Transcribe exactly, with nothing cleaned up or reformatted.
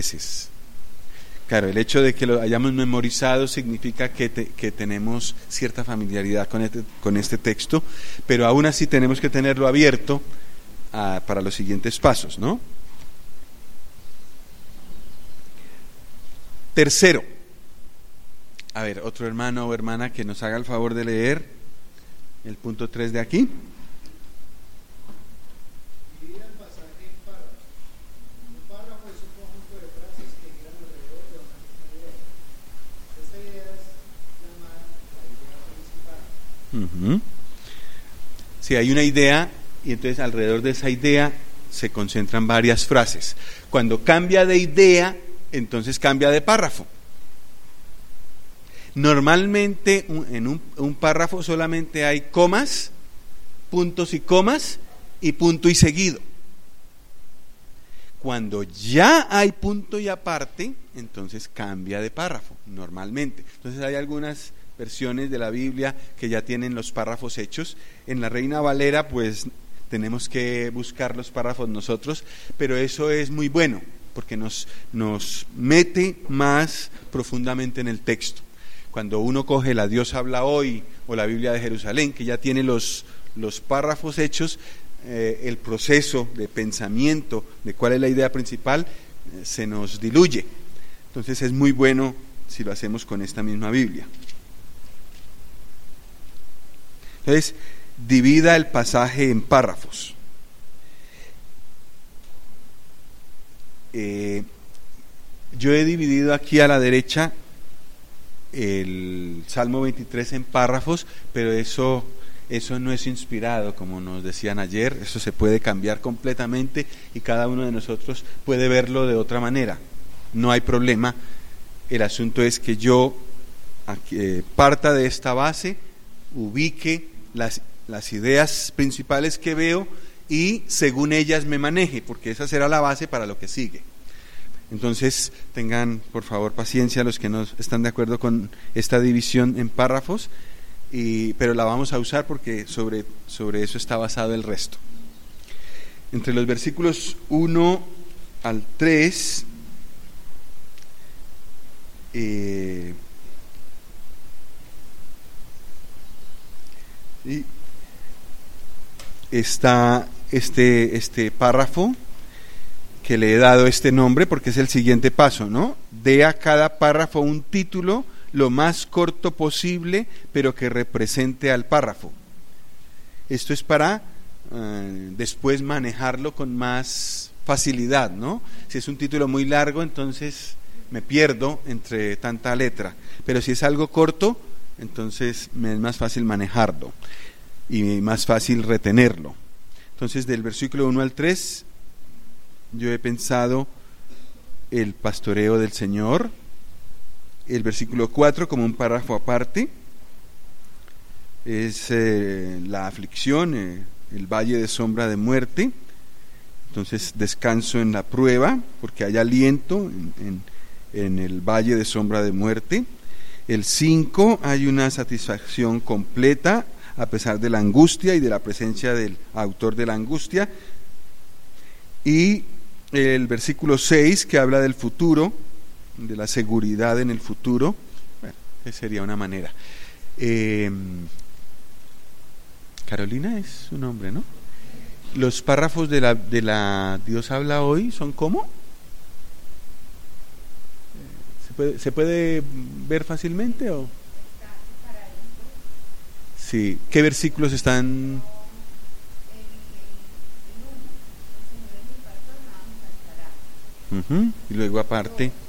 veces. Claro, el hecho de que lo hayamos memorizado significa que, te, que tenemos cierta familiaridad con este, con este texto, pero aún así tenemos que tenerlo abierto a, para los siguientes pasos, ¿no? Tercero, a ver, otro hermano o hermana que nos haga el favor de leer el punto tres de aquí. Uh-huh. Si hay una idea y entonces alrededor de esa idea se concentran varias frases. Cuando cambia de idea, entonces cambia de párrafo. Normalmente en un, un párrafo solamente hay comas, puntos y comas y punto y seguido. Cuando ya hay punto y aparte, entonces cambia de párrafo, normalmente. Entonces hay algunas versiones de la Biblia que ya tienen los párrafos hechos. En la Reina Valera pues tenemos que buscar los párrafos nosotros, pero eso es muy bueno porque nos, nos mete más profundamente en el texto. Cuando uno coge la Dios habla hoy o la Biblia de Jerusalén, que ya tiene los, los párrafos hechos, eh, el proceso de pensamiento de cuál es la idea principal eh, se nos diluye. Entonces es muy bueno si lo hacemos con esta misma Biblia. Entonces, divida el pasaje en párrafos. Eh, yo he dividido aquí a la derecha el Salmo veintitrés en párrafos, pero eso, eso no es inspirado, como nos decían ayer. Eso se puede cambiar completamente y cada uno de nosotros puede verlo de otra manera. No hay problema. El asunto es que yo aquí, eh, parta de esta base, ubique Las, las ideas principales que veo y según ellas me maneje, porque esa será la base para lo que sigue. Entonces tengan por favor paciencia los que no están de acuerdo con esta división en párrafos, y, pero la vamos a usar porque sobre, sobre eso está basado el resto. Entre los versículos uno al tres eh, y está este, este párrafo que le he dado este nombre porque es el siguiente paso, ¿no? Dé a cada párrafo un título lo más corto posible, pero que represente al párrafo. Esto es para eh, después manejarlo con más facilidad, ¿no? Si es un título muy largo, entonces me pierdo entre tanta letra, pero si es algo corto, entonces me es más fácil manejarlo y más fácil retenerlo. Entonces del versículo uno al tres yo he pensado el pastoreo del Señor, el versículo cuatro como un párrafo aparte es eh, la aflicción, eh, el valle de sombra de muerte. Entonces descanso en la prueba porque hay aliento en, en, en el valle de sombra de muerte. El cinco, hay una satisfacción completa a pesar de la angustia y de la presencia del autor de la angustia. Y el versículo seis, que habla del futuro, de la seguridad en el futuro. Bueno, esa sería una manera. Eh, Carolina es su nombre, ¿no? Los párrafos de la, de la Dios habla hoy son ¿cómo? ¿Puede, ¿Se puede ver fácilmente o? Sí. ¿Qué versículos están? Uh-huh. Y luego aparte.